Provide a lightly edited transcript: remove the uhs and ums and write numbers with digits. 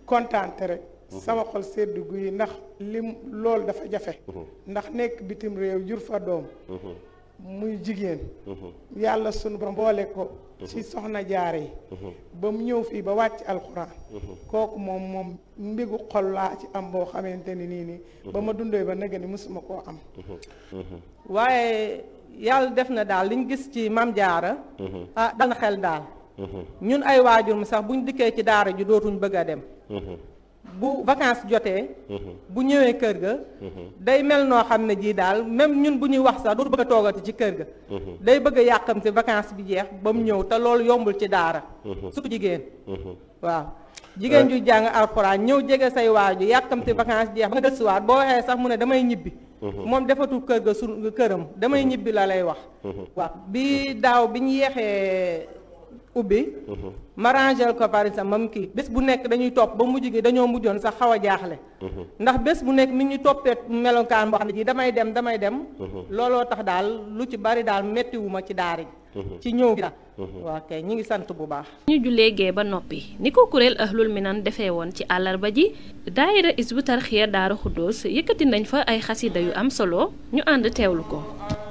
kontaante rek sama xol sedd guy ndax lim loolu dafa jafe ndax nekk bitim réew jur fa doom muy jigéen yàlla sunu borom boole ko ci soxna jaare yi ba mu ñëw fii ba wàcc alxuraan kooku moom mbigu xol laa ci am boo xamante ni nii ba ma dundee ba nega ni mësuma koo am waaye yàlla def na daal liñ gis ci Mame Diarra dal na xel daal ñun ay waajur mu sax buñ dikkee ci daara ji dootuñ bëgg a dem bu vacances jotee bu ñëwee kër ga day mel noo xam ne jii daal même ñun bu ñuy wax sax dootu bëgg a toogati ci kër ga day bëgg a yàqamte vacances bi jeex ba mu ñëw te loolu yombul ci daara surtout jigéen waaw jigéen ju jàng alxuraan ñëw jege say waaju yàqamte vacances jeex ba nga gëstuwaat boo waxee sax mu ne damay ñibbi moom defatul kër ga këram damay ñibbi la lay wax waaw bi daaw bi ñu yeexee ubbi ma rangel ko par exemple mam kii bés bu nekk dañuy topp ba mujj gi dañoo mujjoon sax xaw a jaaxle ndax bés bu nekk mi ñu toppee melokaan boo xam ne ji damay dem looloo tax daal lu ci bari daal mettiwuma ci daara ji ci ñëw gi daal waaw kay ñi ngi sant bu baax ñu jullee gee ba noppi ni ko kuréel Ahlul Minan defee woon ci àllarba ji daayira Hizbut Tarqiyyah Daaru Xuddoos yëkkati nañ fa ay xasida yu am solo ñu ànd teewlu ko